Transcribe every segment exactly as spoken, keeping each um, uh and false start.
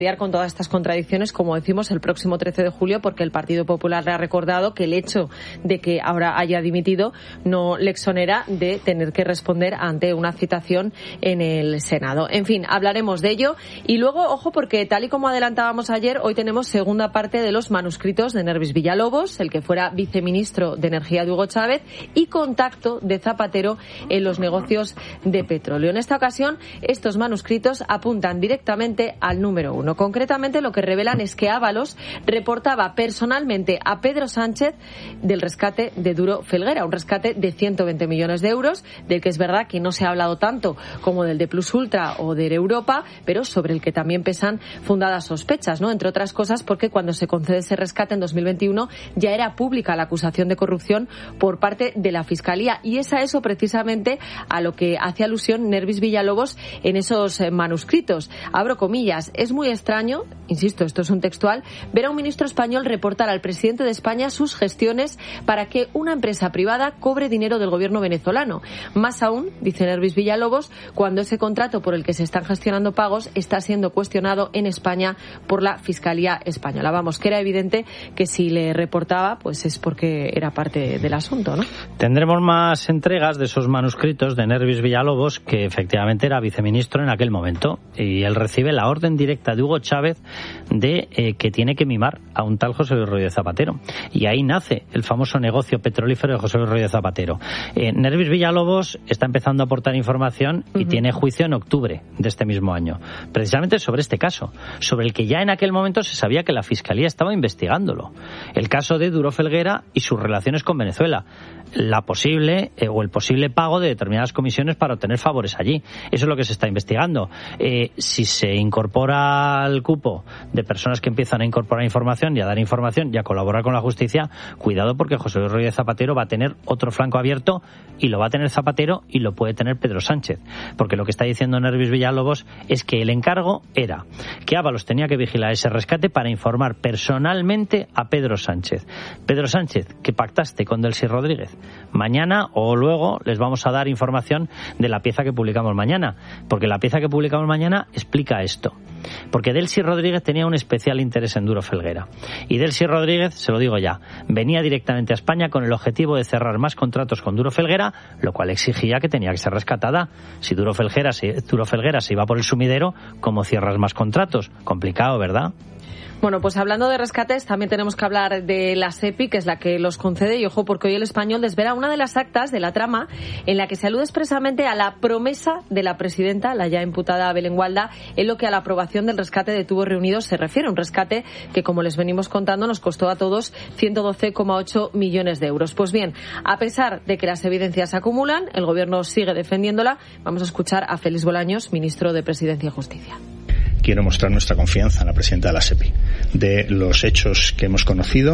con todas estas contradicciones, como decimos, el próximo trece de julio, porque el Partido Popular le ha recordado que el hecho de que ahora haya dimitido no le exonera de tener que responder ante una citación en el Senado. En fin, hablaremos de ello. Y luego, ojo, porque tal y como adelantábamos ayer, hoy tenemos segunda parte de los manuscritos de Nervis Villalobos, el que fuera viceministro de Energía de Hugo Chávez, y contacto de Zapatero en los negocios de petróleo. En esta ocasión, estos manuscritos apuntan directamente al número uno. Concretamente, lo que revelan es que Ábalos reportaba personalmente a Pedro Sánchez del rescate de Duro Felguera, un rescate de ciento veinte millones de euros, del que es verdad que no se ha hablado tanto como del de Plus Ultra o de Europa, pero sobre el que también pesan fundadas sospechas, ¿no? Entre otras cosas porque cuando se concede ese rescate en dos mil veintiuno ya era pública la acusación de corrupción por parte de la Fiscalía, y es a eso precisamente a lo que hace alusión Nervis Villalobos en esos eh, manuscritos. Abro comillas, es muy extraño, insisto, esto es un textual, ver a un ministro español reportar al presidente de España sus gestiones para que una empresa privada cobre dinero del gobierno venezolano. Más aún, dice Nervis Villalobos, cuando ese contrato por el que se están gestionando pagos está siendo cuestionado en España por la Fiscalía Española. Vamos, que era evidente que si le reportaba, pues es porque era parte del asunto, ¿no? Tendremos más entregas de esos manuscritos de Nervis Villalobos, que efectivamente era viceministro en aquel momento, y él recibe la orden directa de Hugo Chávez de eh, que tiene que mimar a un tal José Luis Rodríguez Zapatero. Y ahí nace el famoso negocio petrolífero de José Luis Rodríguez Zapatero. Eh, Nervis Villalobos está empezando a aportar información y uh-huh. tiene juicio en octubre de este mismo año, precisamente sobre este caso, sobre el que ya en aquel momento se sabía que la Fiscalía estaba investigándolo. El caso de Duro Felguera y sus relaciones con Venezuela. La posible eh, o el posible pago de determinadas comisiones para obtener favores allí. Eso es lo que se está investigando. Eh, si se incorpora al cupo de personas que empiezan a incorporar información y a dar información y a colaborar con la justicia, cuidado, porque José Luis Rodríguez Zapatero va a tener otro flanco abierto, y lo va a tener Zapatero y lo puede tener Pedro Sánchez, porque lo que está diciendo Nervis Villalobos es que el encargo era que Ábalos tenía que vigilar ese rescate para informar personalmente a Pedro Sánchez. Pedro Sánchez, que pactaste con Delcy Rodríguez. Mañana o luego les vamos a dar información de la pieza que publicamos mañana, porque la pieza que publicamos mañana explica esto. Porque Delcy Rodríguez tenía un especial interés en Duro Felguera. Y Delcy Rodríguez, se lo digo ya, venía directamente a España con el objetivo de cerrar más contratos con Duro Felguera, lo cual exigía que tenía que ser rescatada. Si Duro Felguera, si Duro Felguera se iba por el sumidero, ¿cómo cierras más contratos? Complicado, ¿verdad? Bueno, pues hablando de rescates, también tenemos que hablar de la SEPI, que es la que los concede, y ojo, porque hoy El Español desvela una de las actas de la trama en la que se alude expresamente a la promesa de la presidenta, la ya imputada Belén Gualda, en lo que a la aprobación del rescate de tubos reunidos se refiere. Un rescate que, como les venimos contando, nos costó a todos ciento doce coma ocho millones de euros. Pues bien, a pesar de que las evidencias se acumulan, el Gobierno sigue defendiéndola. Vamos a escuchar a Félix Bolaños, ministro de Presidencia y Justicia. Quiero mostrar nuestra confianza en la presidenta de la SEPI. De los hechos que hemos conocido,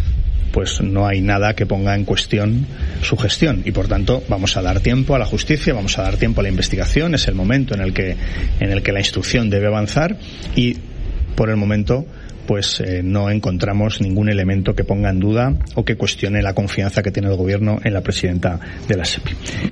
pues no hay nada que ponga en cuestión su gestión, y por tanto vamos a dar tiempo a la justicia, vamos a dar tiempo a la investigación. Es el momento en el que en el que la instrucción debe avanzar, y por el momento pues eh, no encontramos ningún elemento que ponga en duda o que cuestione la confianza que tiene el Gobierno en la presidenta de la SEPI.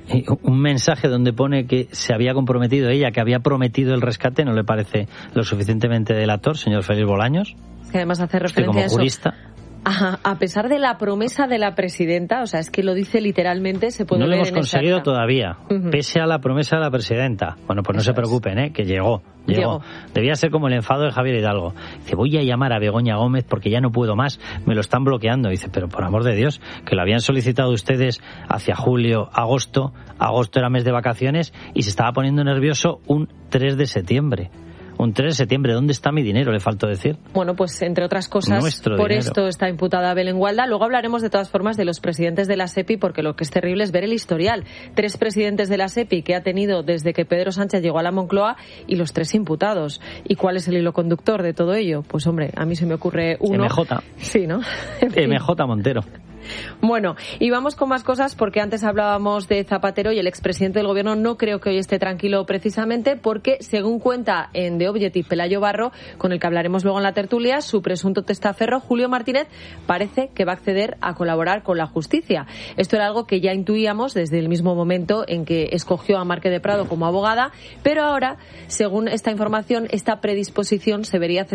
Un mensaje donde pone que se había comprometido ella, que había prometido el rescate, ¿no le parece lo suficientemente delator, señor Félix Bolaños? Que además hace referencia como a eso. Jurista. A, a pesar de la promesa de la presidenta, o sea, es que lo dice literalmente, se puede no ver lo hemos en conseguido esa acta. todavía, uh-huh. pese a la promesa de la presidenta. Bueno, pues no Eso se preocupen, ¿eh? Que llegó, llegó. Llegó. Debía ser como el enfado de Javier Hidalgo. Dice, voy a llamar a Begoña Gómez porque ya no puedo más, me lo están bloqueando. Dice, pero por amor de Dios, que lo habían solicitado ustedes hacia julio, agosto, agosto era mes de vacaciones, y se estaba poniendo nervioso un tres de septiembre. Un tres de septiembre, ¿dónde está mi dinero? Le faltó decir. Bueno, pues entre otras cosas, Nuestro por dinero. esto está imputada Belén Gualda. Luego hablaremos de todas formas de los presidentes de la SEPI, porque lo que es terrible es ver el historial. Tres presidentes de la SEPI que ha tenido desde que Pedro Sánchez llegó a la Moncloa, y los tres imputados. ¿Y cuál es el hilo conductor de todo ello? Pues hombre, a mí se me ocurre uno. M J. Sí, ¿no? M J Montero. Bueno, y vamos con más cosas porque antes hablábamos de Zapatero y el expresidente del gobierno no creo que hoy esté tranquilo precisamente porque, según cuenta en The Objective Pelayo Barro, con el que hablaremos luego en la tertulia, su presunto testaferro, Julio Martínez, parece que va a acceder a colaborar con la justicia. Esto era algo que ya intuíamos desde el mismo momento en que escogió a Marque de Prado como abogada, pero ahora, según esta información, esta predisposición se vería